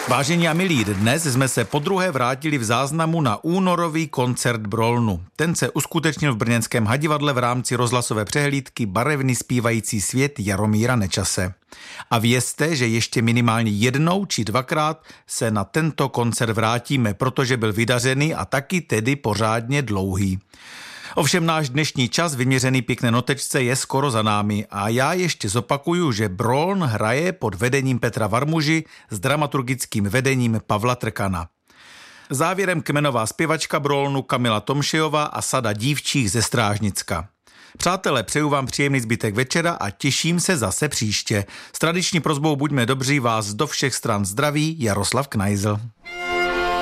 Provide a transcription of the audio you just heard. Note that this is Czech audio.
Vážení a milí, dnes jsme se podruhé vrátili v záznamu na únorový koncert Brolnu. Ten se uskutečnil v brněnském Hadivadle v rámci rozhlasové přehlídky Barevný zpívající svět Jaromíra Nečase. A vězte, že ještě minimálně jednou či dvakrát se na tento koncert vrátíme, protože byl vydařený a taky tedy pořádně dlouhý. Ovšem náš dnešní čas vyměřený pěkné notečce je skoro za námi a já ještě zopakuju, že Broln hraje pod vedením Petra Varmuži s dramaturgickým vedením Pavla Trkana. Závěrem kmenová zpěvačka Brolnu Kamila Tomšejová a sada dívčích ze Strážnicka. Přátelé, přeju vám příjemný zbytek večera a těším se zase příště. S tradiční prosbou buďme dobří, vás do všech stran zdraví Jaroslav Knajzl.